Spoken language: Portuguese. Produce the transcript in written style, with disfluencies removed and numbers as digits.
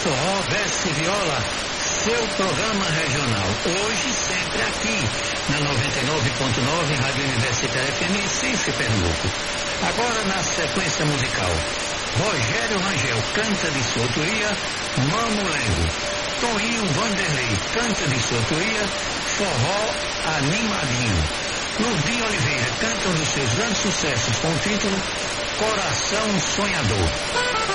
Forró Verso e Viola, seu programa regional. Hoje, sempre aqui, na 99.9 Rádio Universitária FM, Recife, Pernambuco. Agora, na sequência musical, Rogério Rangel canta de sua autoria Mamulengo. Toninho Vanderlei canta de sua autoria Forró Animadinho. Lourdinho Oliveira canta um dos seus grandes sucessos com o título Coração Sonhador.